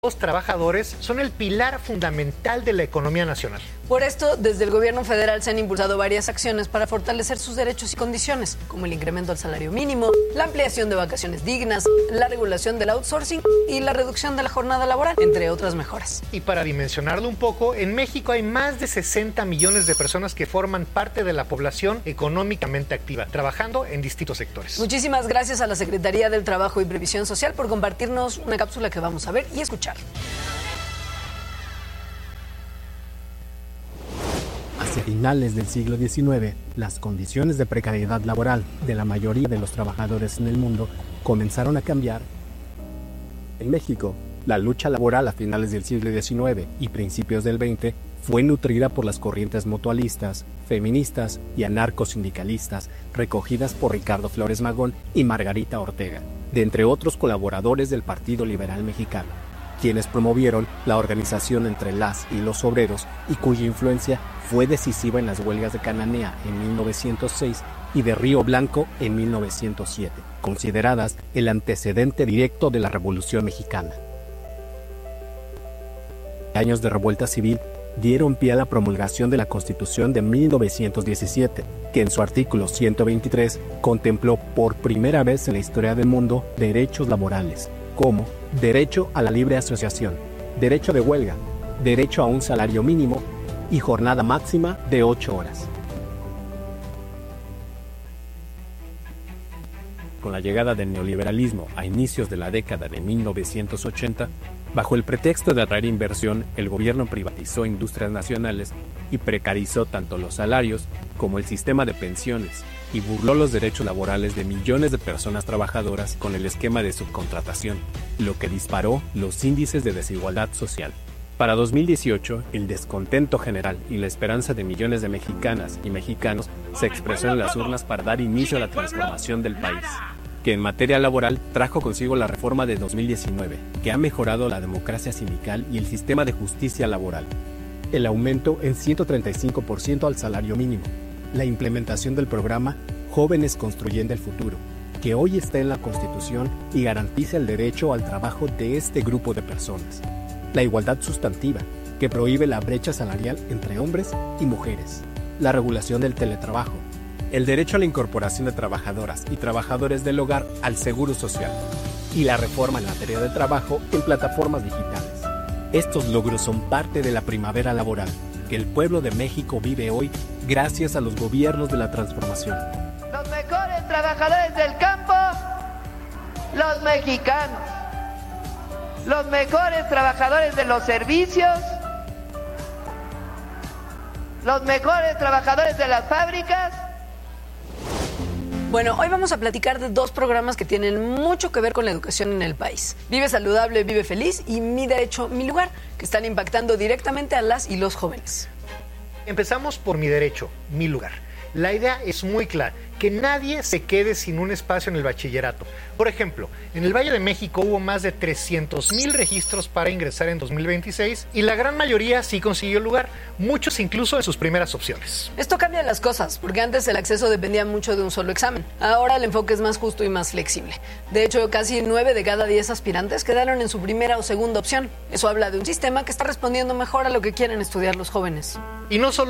Los trabajadores son el pilar fundamental de la economía nacional. Por esto, desde el gobierno federal se han impulsado varias acciones para fortalecer sus derechos y condiciones, como el incremento al salario mínimo, la ampliación de vacaciones dignas, la regulación del outsourcing y la reducción de la jornada laboral, entre otras mejoras. Y para dimensionarlo un poco, en México hay más de 60 millones de personas que forman parte de la población económicamente activa, trabajando en distintos sectores. Muchísimas gracias a la Secretaría del Trabajo y Previsión Social por compartirnos una cápsula que vamos a ver y escuchar. Hacia finales del siglo XIX, las condiciones de precariedad laboral de la mayoría de los trabajadores en el mundo comenzaron a cambiar. En México, la lucha laboral a finales del siglo XIX y principios del XX fue nutrida por las corrientes mutualistas, feministas y anarcosindicalistas recogidas por Ricardo Flores Magón y Margarita Ortega, de entre otros colaboradores del Partido Liberal Mexicano, quienes promovieron la organización entre las y los obreros y cuya influencia fue decisiva en las huelgas de Cananea en 1906 y de Río Blanco en 1907, consideradas el antecedente directo de la Revolución Mexicana. Años de revuelta civil dieron pie a la promulgación de la Constitución de 1917, que en su artículo 123 contempló por primera vez en la historia del mundo derechos laborales, como derecho a la libre asociación, derecho de huelga, derecho a un salario mínimo y jornada máxima de 8 horas. Con la llegada del neoliberalismo a inicios de la década de 1980, bajo el pretexto de atraer inversión, el gobierno privatizó industrias nacionales y precarizó tanto los salarios como el sistema de pensiones y burló los derechos laborales de millones de personas trabajadoras con el esquema de subcontratación, lo que disparó los índices de desigualdad social. Para 2018, el descontento general y la esperanza de millones de mexicanas y mexicanos se expresó en las urnas para dar inicio a la transformación del país, que en materia laboral trajo consigo la reforma de 2019, que ha mejorado la democracia sindical y el sistema de justicia laboral, el aumento en 135% al salario mínimo, la implementación del programa Jóvenes Construyendo el Futuro, que hoy está en la Constitución y garantiza el derecho al trabajo de este grupo de personas, la igualdad sustantiva, que prohíbe la brecha salarial entre hombres y mujeres, la regulación del teletrabajo, el derecho a la incorporación de trabajadoras y trabajadores del hogar al seguro social y la reforma en materia de trabajo en plataformas digitales. Estos logros son parte de la primavera laboral que el pueblo de México vive hoy gracias a los gobiernos de la transformación. Los mejores trabajadores del campo, los mexicanos. Los mejores trabajadores de los servicios, los mejores trabajadores de las fábricas. Bueno, hoy vamos a platicar de dos programas que tienen mucho que ver con la educación en el país. Vive Saludable, Vive Feliz y Mi Derecho, Mi Lugar, que están impactando directamente a las y los jóvenes. Empezamos por Mi Derecho, Mi Lugar. La idea es muy clara, que nadie se quede sin un espacio en el bachillerato. Por ejemplo, en el Valle de México hubo más de 300,000 registros para ingresar en 2026 y la gran mayoría sí consiguió lugar, muchos incluso en sus primeras opciones. Esto cambia las cosas, porque antes el acceso dependía mucho de un solo examen. Ahora el enfoque es más justo y más flexible. De hecho, casi 9 de cada 10 aspirantes quedaron en su primera o segunda opción. Eso habla de un sistema que está respondiendo mejor a lo que quieren estudiar los jóvenes. Y no solo